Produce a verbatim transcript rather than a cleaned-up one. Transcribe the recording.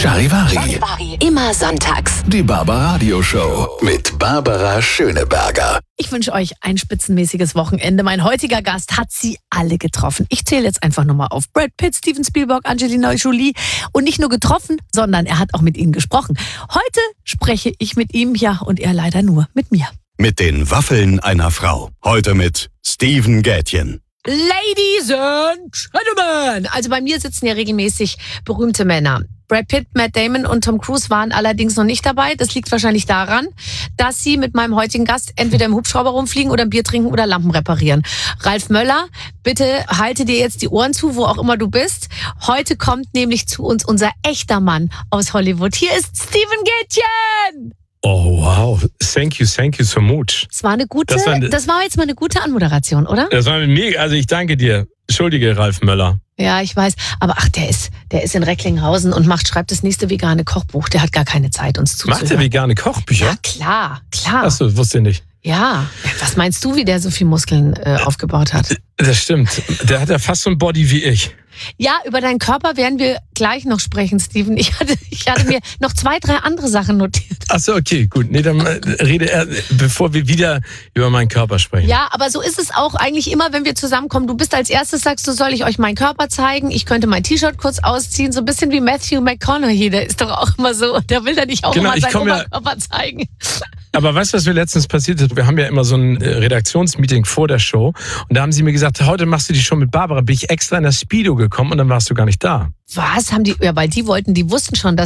Charivari. Immer sonntags. Die Barbaradio Show mit Barbara Schöneberger. Ich wünsche euch ein spitzenmäßiges Wochenende. Mein heutiger Gast hat sie alle getroffen. Ich zähle jetzt einfach nochmal auf. Brad Pitt, Steven Spielberg, Angelina Jolie. Und nicht nur getroffen, sondern er hat auch mit ihnen gesprochen. Heute spreche ich mit ihm, ja, und er leider nur mit mir. Mit den Waffeln einer Frau. Heute mit Steven Gätjen. Ladies and Gentlemen! Also bei mir sitzen ja regelmäßig berühmte Männer. Brad Pitt, Matt Damon und Tom Cruise waren allerdings noch nicht dabei. Das liegt wahrscheinlich daran, dass sie mit meinem heutigen Gast entweder im Hubschrauber rumfliegen oder ein Bier trinken oder Lampen reparieren. Ralf Möller, bitte halte dir jetzt die Ohren zu, wo auch immer du bist. Heute kommt nämlich zu uns unser echter Mann aus Hollywood. Hier ist Steven Gätjen! Oh, wow. Thank you, thank you so much. Das war eine gute, das war, eine, das war jetzt mal eine gute Anmoderation, oder? Das war mega. Also ich danke dir. Entschuldige, Ralf Möller. Ja, ich weiß. Aber ach, der ist, der ist in Recklinghausen und macht, schreibt das nächste vegane Kochbuch. Der hat gar keine Zeit, uns zuzuhören. Macht der vegane Kochbücher? Ja, klar, klar. Ach so, wusste ich nicht. Ja. Was meinst du, wie der so viel Muskeln äh, aufgebaut hat? Das stimmt. Der hat ja fast so ein Body wie ich. Ja, über deinen Körper werden wir gleich noch sprechen, Steven. Ich hatte, ich hatte mir noch zwei, drei andere Sachen notiert. Ach so, okay, gut. Nee, dann rede er, bevor wir wieder über meinen Körper sprechen. Ja, aber so ist es auch eigentlich immer, wenn wir zusammenkommen. Du bist als erstes, sagst du, soll ich euch meinen Körper zeigen? Ich könnte mein T-Shirt kurz ausziehen. So ein bisschen wie Matthew McConaughey. Der ist doch auch immer so. Der will dann nicht auch genau, immer seinen Oberkörper ja, zeigen. Aber weißt du, was mir letztens passiert ist? Wir haben ja immer so ein Redaktionsmeeting vor der Show. Und da haben sie mir gesagt, heute machst du die Show mit Barbara. Bin ich extra in das Speedo gekommen und dann warst du gar nicht da. Was? Haben die, ja, weil die wollten, die wussten schon, dass